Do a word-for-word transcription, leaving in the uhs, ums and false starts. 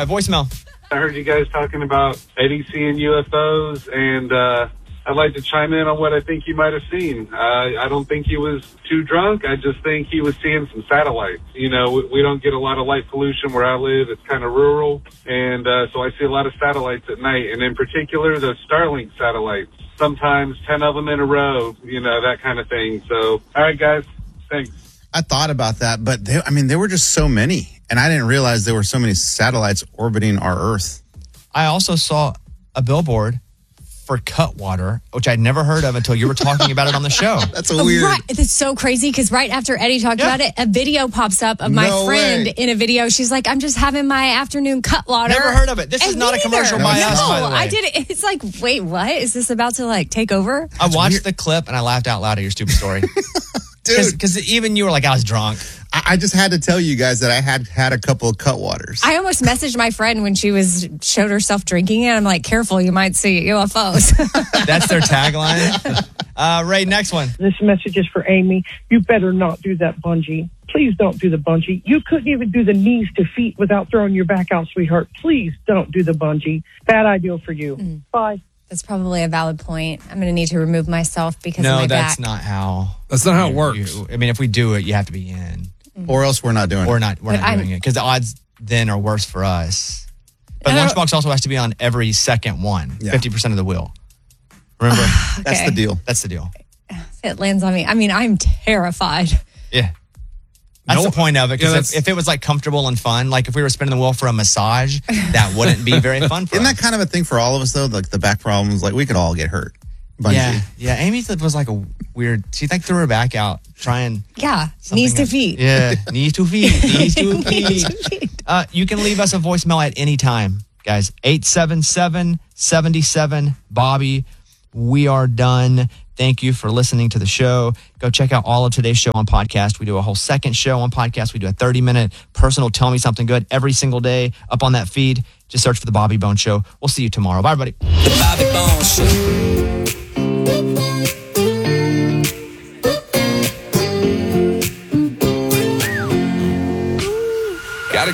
right, voicemail. I heard you guys talking about Eddie seeing U F Os, and uh, I'd like to chime in on what I think you might have seen. Uh, I don't think he was too drunk. I just think he was seeing some satellites. You know, we, we don't get a lot of light pollution where I live. It's kind of rural, and uh, so I see a lot of satellites at night, and in particular, the Starlink satellites. Sometimes ten of them in a row, you know, that kind of thing. So, all right, guys, thanks. I thought about that, but they, I mean, there were just so many, and I didn't realize there were so many satellites orbiting our Earth. I also saw a billboard for Cutwater, which I'd never heard of until you were talking about it on the show. That's a weird. Right. It's so crazy because right after Eddie talked Yeah. about it, a video pops up of my No friend way. in a video. She's like, I'm just having my afternoon Cutwater. Never heard of it. This is And not me a commercial neither. by no, us, by the way. I did it. It's like, wait, what? Is this about to like take over? I watched weird. the clip and I laughed out loud at your stupid story. Dude, Because even you were like, I was drunk. I, I just had to tell you guys that I had had a couple of Cutwaters. I almost messaged my friend when she was showed herself drinking it. I'm like, careful, you might see U F Os. That's their tagline. Uh, Ray, next one. This message is for Amy. You better not do that bungee. Please don't do the bungee. You couldn't even do the knees to feet without throwing your back out, sweetheart. Please don't do the bungee. Bad idea for you. Mm. Bye. That's probably a valid point. I'm going to need to remove myself because No, of my that's back. not how. That's not how it you- works. you- I mean, if we do it, you have to be in. Or else we're not doing Or it. not, we're But not I'm- doing it. Because the odds then are worse for us. But I don't- Lunchbox also has to be on every second one, Yeah. fifty percent of the wheel. Remember? That's Okay. the deal. That's the deal. It lands on me. I mean, I'm terrified. Yeah. That's No- the point of it. Because Yeah, if, that's- if it was like comfortable and fun, like if we were spinning the wheel for a massage, that wouldn't be very fun for Isn't us. that kind of a thing for all of us, though? Like the back problems, like we could all get hurt. Bungee. Yeah. Yeah. Amy was like a weird, she like threw her back out trying. Yeah, something knees to else. feet. Yeah. Knees to feet. Knees to feet. Uh, you can leave us a voicemail at any time, guys. eight seven seven, seven seven, Bobby. We are done. Thank you for listening to the show. Go check out all of today's show on podcast. We do a whole second show on podcast. We do a thirty minute personal Tell Me Something Good every single day up on that feed. Just search for The Bobby Bones Show. We'll see you tomorrow. Bye, everybody. The Bobby Bones Show.